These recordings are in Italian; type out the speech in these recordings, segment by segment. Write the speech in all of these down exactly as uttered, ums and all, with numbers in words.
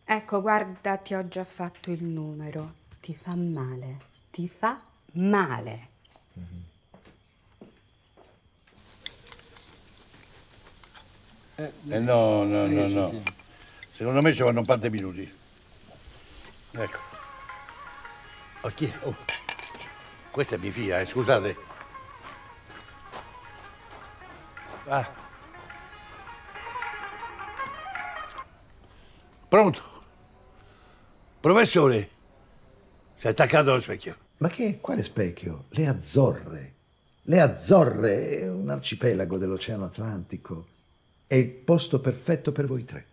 Ecco, guarda, ti ho già fatto il numero. Ti fa male, ti fa male. Mm-hmm. Eh, eh no, no, no, no. Secondo me ci vanno un par di minuti. Ecco. Oh, chi è? Oh. Questa è mia figlia, eh, scusate. Ah. Pronto? Professore, si è staccato lo specchio. Ma che? Quale specchio? Le Azzorre. Le Azzorre è un arcipelago dell'Oceano Atlantico. È il posto perfetto per voi tre.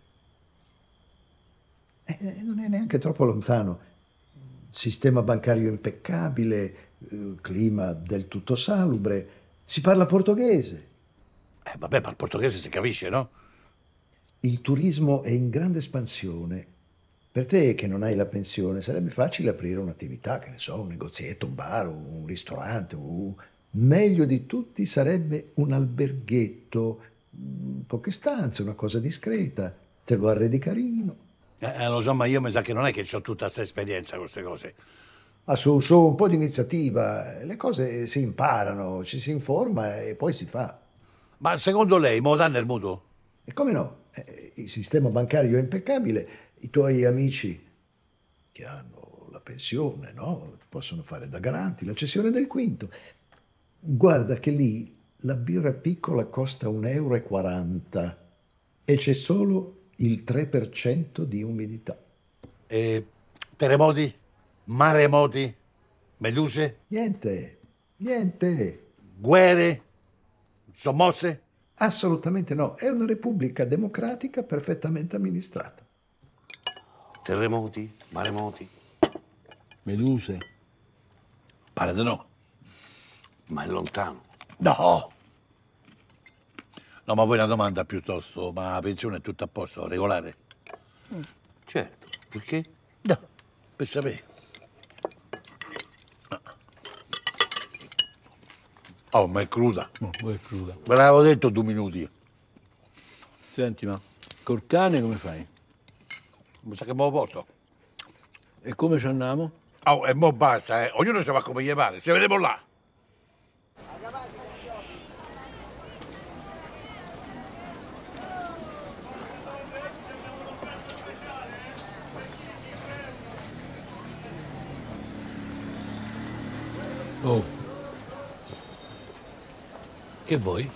Eh, non è neanche troppo lontano. Sistema bancario impeccabile, eh, clima del tutto salubre, si parla portoghese. Eh, vabbè, ma il portoghese si capisce, no? Il turismo è in grande espansione. Per te che non hai la pensione sarebbe facile aprire un'attività, che ne so, un negozietto, un bar, un ristorante. Un... Meglio di tutti sarebbe un alberghetto, poche stanze, una cosa discreta. Te lo arredi carino. Eh, lo so, ma io mi sa che non è che ho tutta questa esperienza con queste cose. Ma su, su un po' di iniziativa, le cose si imparano, ci si informa e poi si fa. Ma secondo lei, mo danno il mutuo? E come no? Eh, il sistema bancario è impeccabile, i tuoi amici che hanno la pensione, no? Possono fare da garanti, la cessione del quinto. Guarda che lì la birra piccola costa un euro e quaranta e c'è solo il tre per cento di umidità. E terremoti? Maremoti? Meduse? Niente, niente. Guerre? Sommosse? Assolutamente no, è una repubblica democratica perfettamente amministrata. Terremoti? Maremoti? Meduse? Pare di no. Ma è lontano. No! No, ma vuoi una domanda piuttosto? Ma la pensione è tutta a posto, regolare? Mm, certo, perché? No, per sapere. Oh, ma è cruda. No, poi è cruda. Ve l'avevo detto due minuti. Senti, ma col cane come fai? Mi sa che me lo porto. E come ci andiamo? Oh, e mo basta, eh. Ognuno ci va come gli pare. Ci vediamo là. Oh. Che vuoi?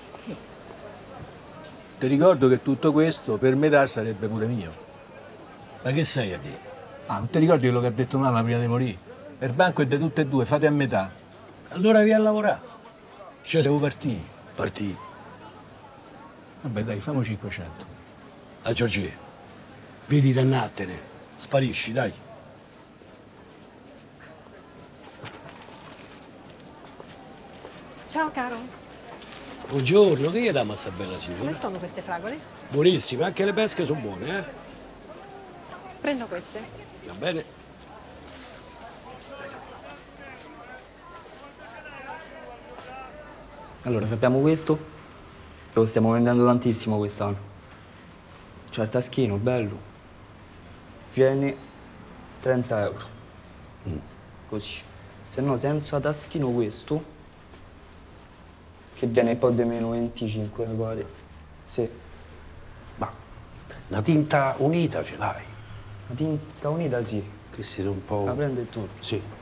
Ti ricordo che tutto questo per metà sarebbe pure mio. Ma che sei a dire? Ah, non ti ricordi quello che ha detto mamma prima di morire? Il banco è di tutte e due, fate a metà. Allora via a lavorare. Cioè, devo partire. Partì. Vabbè, dai, famo cinquecento. A Giorgi, vedi dannattene. Sparisci, dai. Ciao caro. Buongiorno, che gli diamo a sta bella signora? Come sono queste fragole? Buonissime, anche le pesche sono buone, eh? Prendo queste. Va bene. Allora, sappiamo questo, che lo stiamo vendendo tantissimo quest'anno. C'è il taschino, bello. Viene trenta euro. Mm. Così. Se no, senza taschino questo, che viene poi di meno venticinque, mi pare. Sì. Ma una tinta unita ce l'hai? La tinta unita sì. Che siete un po'... La prende tu. Sì.